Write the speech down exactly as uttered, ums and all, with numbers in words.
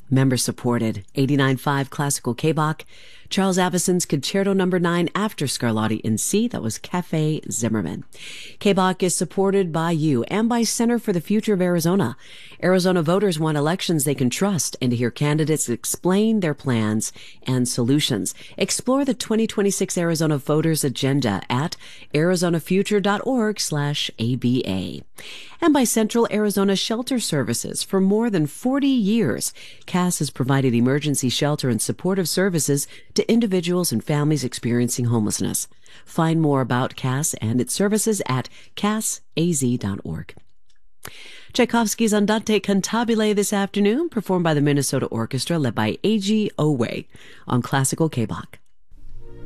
Member supported. eighty-nine point five Classical K-Bach. Charles Avison's Concerto Number nine after Scarlatti in C. That was Cafe Zimmerman. K-Bach is supported by you and by Center for the Future of Arizona. Arizona voters want elections they can trust and to hear candidates explain their plans and solutions. Explore the twenty twenty-six Arizona Voters Agenda at arizonafuture.org slash ABA. And by Central Arizona Shelter Services. For more than forty years, C A S has provided emergency shelter and supportive services to individuals and families experiencing homelessness. Find more about C A S and its services at cas a z dot org. Tchaikovsky's Andante Cantabile this afternoon, performed by the Minnesota Orchestra led by Eiji Owe on Classical K-Bach.